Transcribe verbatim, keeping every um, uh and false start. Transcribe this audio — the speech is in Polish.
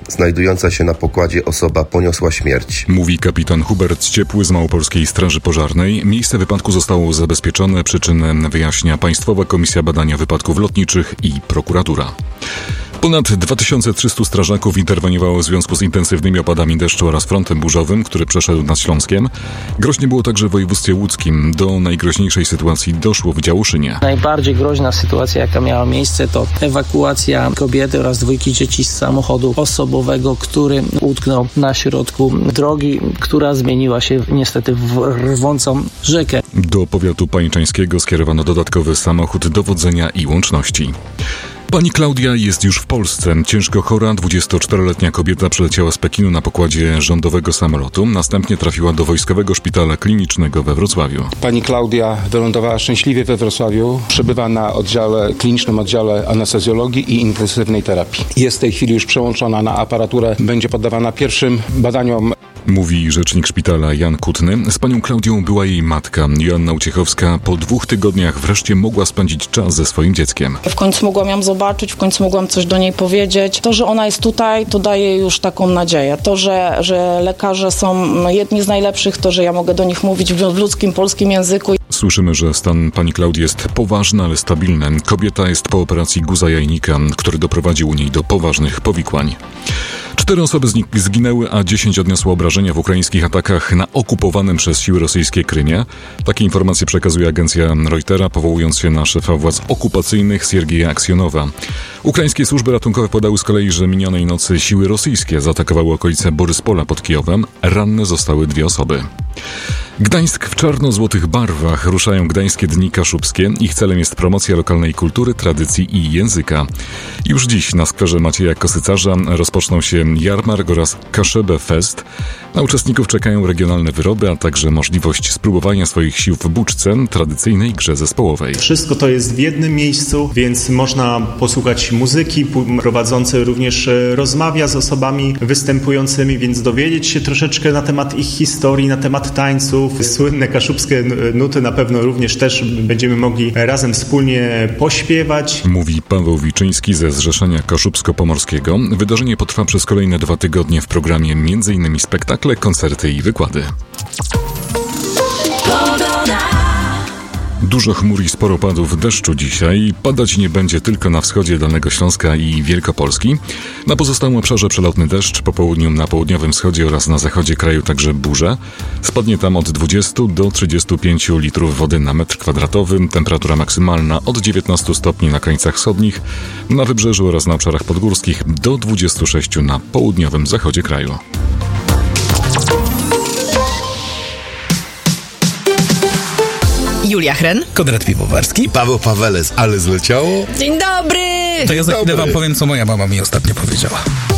znajdująca się na pokładzie osoba poniosła śmierć. Mówi kapitan Hubert Ciepły z Małopolskiej Straży Pożarnej. Miejsce wypadku zostało zabezpieczone. Przyczynę wyjaśnia Państwowa Komisja Badania Wypadków Lotniczych i prokuratura. Ponad dwa tysiące trzysta strażaków interweniowało w związku z intensywnymi opadami deszczu oraz frontem burzowym, który przeszedł nad Śląskiem. Groźnie było także w województwie łódzkim. Do najgroźniejszej sytuacji doszło w Działoszynie. Najbardziej groźna sytuacja, jaka miała miejsce, to ewakuacja kobiety oraz dwójki dzieci z samochodu osobowego, który utknął na środku drogi, która zmieniła się niestety w rwącą rzekę. Do powiatu pańczańskiego skierowano dodatkowy samochód dowodzenia i łączności. Pani Klaudia jest już w Polsce. Ciężko chora dwudziestoczteroletnia kobieta przyleciała z Pekinu na pokładzie rządowego samolotu. Następnie trafiła do Wojskowego Szpitala Klinicznego we Wrocławiu. Pani Klaudia wylądowała szczęśliwie we Wrocławiu. Przebywa na oddziale klinicznym oddziale anestezjologii i intensywnej terapii. Jest w tej chwili już przełączona na aparaturę. Będzie poddawana pierwszym badaniom. Mówi rzecznik szpitala Jan Kutny. Z panią Klaudią była jej matka. Joanna Uciechowska po dwóch tygodniach wreszcie mogła spędzić czas ze swoim dzieckiem. W końcu mogłam ją zobaczyć, w końcu mogłam coś do niej powiedzieć. To, że ona jest tutaj, to daje już taką nadzieję. To, że, że lekarze są jedni z najlepszych, to, że ja mogę do nich mówić w ludzkim, polskim języku. Słyszymy, że stan pani Klaudii jest poważny, ale stabilny. Kobieta jest po operacji guza jajnika, który doprowadził u niej do poważnych powikłań. Cztery osoby zginęły, a dziesięć odniosło obrażenia w ukraińskich atakach na okupowanym przez siły rosyjskie Krymie. Takie informacje przekazuje agencja Reutera, powołując się na szefa władz okupacyjnych Siergieja Aksjonowa. Ukraińskie służby ratunkowe podały z kolei, że minionej nocy siły rosyjskie zaatakowały okolice Boryspola pod Kijowem. Ranne zostały dwie osoby. Gdańsk w czarno-złotych barwach. Ruszają Gdańskie Dni Kaszubskie. Ich celem jest promocja lokalnej kultury, tradycji i języka. Już dziś na skwerze Macieja Kosycarza rozpoczną się jarmark oraz Kaszebę Fest. Na uczestników czekają regionalne wyroby, a także możliwość spróbowania swoich sił w buczce, tradycyjnej grze zespołowej. Wszystko to jest w jednym miejscu, więc można posłuchać muzyki. Prowadzący również rozmawia z osobami występującymi, więc dowiedzieć się troszeczkę na temat ich historii, na temat tańców. Słynne kaszubskie nuty na pewno również też będziemy mogli razem wspólnie pośpiewać. Mówi Paweł Wiczyński ze Zrzeszenia Kaszubsko-Pomorskiego. Wydarzenie potrwa przez kolejne dwa tygodnie. W programie między innymi spektakle, koncerty i wykłady. Dużo chmur i sporo opadów deszczu dzisiaj. Padać nie będzie tylko na wschodzie Dolnego Śląska i Wielkopolski. Na pozostałym obszarze przelotny deszcz, po południu na południowym wschodzie oraz na zachodzie kraju także burze. Spadnie tam od dwudziestu do trzydziestu pięciu litrów wody na metr kwadratowy. Temperatura maksymalna od dziewiętnastu stopni na krańcach wschodnich, na wybrzeżu oraz na obszarach podgórskich do dwudziestu sześciu na południowym zachodzie kraju. Julia Hren, Konrad Piwowarski, Paweł Paweles, ale zleciało? Dzień dobry! To ja za chwilę wam powiem, co moja mama mi ostatnio powiedziała.